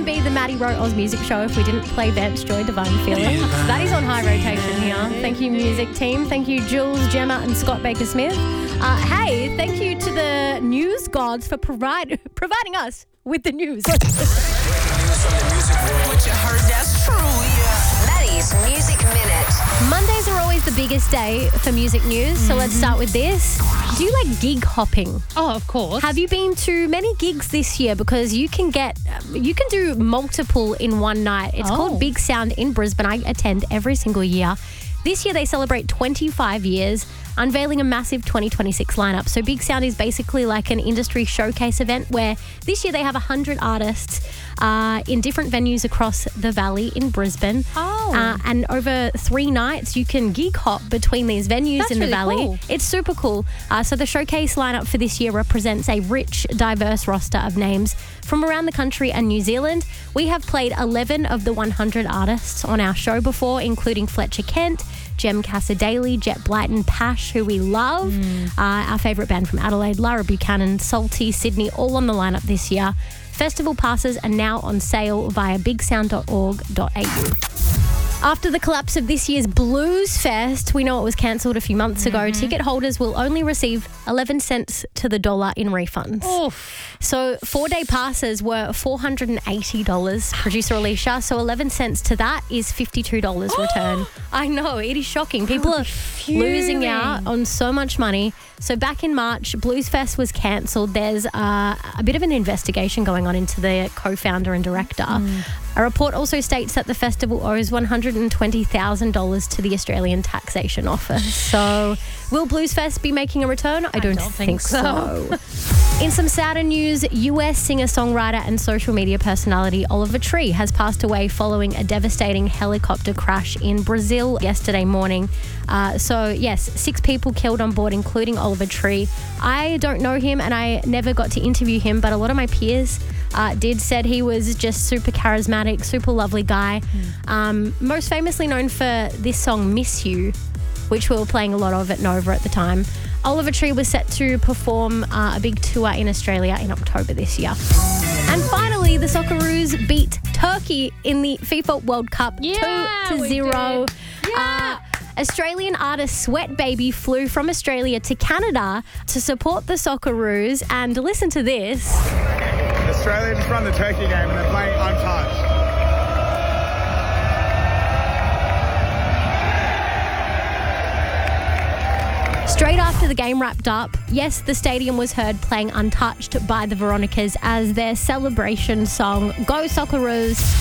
be the Maddie Wrote Oz Music Show if we didn't play Vance Joy, Divine Feeling. That is on high rotation here. Thank you, music team. Thank you, Jules, Gemma and Scott Baker-Smith. Hey, thank you to the news gods for providing us with the news. What you heard, that's true, yeah. Maddie's Music Minute. Mondays are always the biggest day for music news, so let's start with this. Do you like gig hopping? Oh, of course. Have you been to many gigs this year? Because you can do multiple in one night. It's called Big Sound in Brisbane. I attend every single year. This year they celebrate 25 years, unveiling a massive 2026 lineup. So Big Sound is basically like an industry showcase event where this year they have 100 artists in different venues across the valley in Brisbane. And over 3 nights you can gig hop between these venues. That's in the really valley. cool. It's super cool. So the showcase lineup for this year represents a rich, diverse roster of names from around the country and New Zealand. We have played 11 of the 100 artists on our show before, including Fletcher Kent, Jem Casadale, Jet Blyton, Pash, who we love, our favourite band from Adelaide, Lara Buchanan, Salty, Sydney, all on the lineup this year. Festival passes are now on sale via bigsound.org.au. After the collapse of this year's Blues Fest, we know it was cancelled a few months ago. Ticket holders will only receive 11 cents to the dollar in refunds. Oof. So 4-day passes were $480, producer Alicia. So 11 cents to that is $52 return. I know, it is shocking. People are losing out on so much money. So back in March, Blues Fest was cancelled. There's a bit of an investigation going on into the co-founder and director. A report also states that the festival owes $120,000 to the Australian Taxation Office. So will Blues Fest be making a return? I don't think so. In some sadder news, US singer-songwriter and social media personality Oliver Tree has passed away following a devastating helicopter crash in Brazil yesterday morning. So yes, 6 people killed on board, including Oliver Tree. I don't know him and I never got to interview him, but a lot of my peers said he was just super charismatic, super lovely guy. Most famously known for this song, Miss You, which we were playing a lot of at Nova at the time. Oliver Tree was set to perform a big tour in Australia in October this year. And finally, the Socceroos beat Turkey in the FIFA World Cup 2-0. Australian artist Sweat Baby flew from Australia to Canada to support the Socceroos. And listen to this. Australia just won the Turkey game and they're playing untouched. Straight after the game wrapped up, yes, the stadium was heard playing Untouched by the Veronicas as their celebration song, Go Socceroos.